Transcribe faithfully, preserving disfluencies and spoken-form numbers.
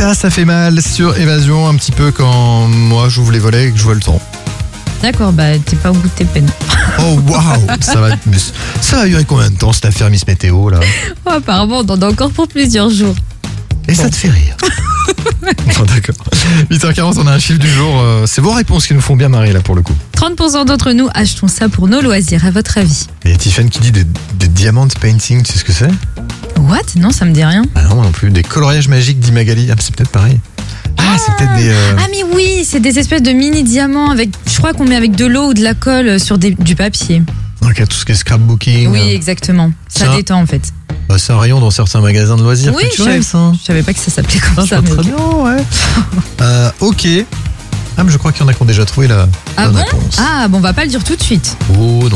Lolita, ça fait mal sur Évasion, un petit peu quand moi j'ouvre les volets et que je vois le temps. D'accord, bah t'es pas au bout de tes peines. Oh waouh, ça va, mais ça va durer combien de temps cette affaire Miss Météo là? Oh, apparemment, on en a encore pour plusieurs jours. Et ça te fait rire? Bon, d'accord. huit heures quarante, on a un chiffre du jour. Euh, c'est vos réponses qui nous font bien marrer là pour le coup. trente pour cent d'entre nous achetons ça pour nos loisirs, à votre avis? Il y a Tiffany qui dit des, des diamant painting, tu sais ce que c'est? What? Non, ça me dit rien. Ah non, moi non plus. Des coloriages magiques, dit Magali. Ah, c'est peut-être pareil. Ah, c'est peut-être des... euh, Ah mais oui, c'est des espèces de mini diamants avec, je crois qu'on met avec de l'eau ou de la colle sur des, du papier. Ok, tout ce qui est scrapbooking. Oui, exactement. Ça Ça- détend en fait. Bah, c'est un rayon dans certains magasins de loisirs Oui, je savais, culturels, ça. je savais pas que ça s'appelait comme Ah, ça. c'est mais très ok. bien, ouais. euh, ok. Ah, mais je crois qu'il y en a qui ont déjà trouvé la Ah bonne bon? réponse. Ah bon, on va pas le dire tout de suite. Oh,